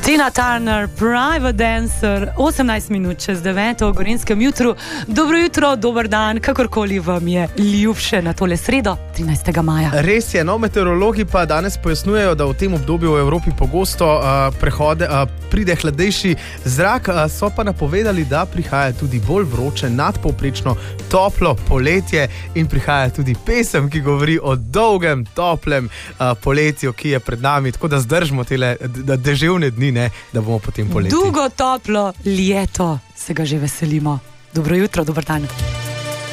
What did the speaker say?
Tina Turner, Private Dancer, 18 minut čez 9 v Gorenjskem jutru. Dobro jutro, dober dan, kakorkoli vam je ljubše na tole sredo, 13. maja. Res je, no, meteorologi pa danes pojasnjujejo, da v tem obdobju v Evropi pogosto pride hladnejši zrak, so pa napovedali, da prihaja tudi bolj vroče, nadpovprečno toplo poletje in prihaja tudi pesem, ki govori o dolgem, toplem poletju, ki je pred nami, tako da zdržimo tele deževne dni, ne, da bomo potem poleti. Dolgo, toplo leto, se ga že veselimo. Dobro jutro, dober dan.